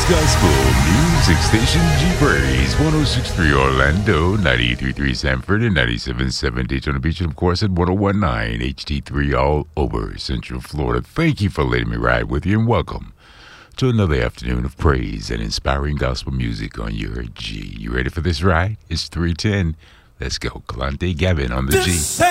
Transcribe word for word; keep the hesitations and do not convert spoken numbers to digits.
Gospel Music Station, G Praise, one oh six point three Orlando, ninety-eight point three Sanford, and ninety-seven point seven Daytona Beach, and of course at one oh one point nine H D three all over Central Florida. Thank you for letting me ride with you, and welcome to another afternoon of praise and inspiring gospel music on your G. You ready for this ride? It's three ten. Let's go. Kalante Gavin on the G.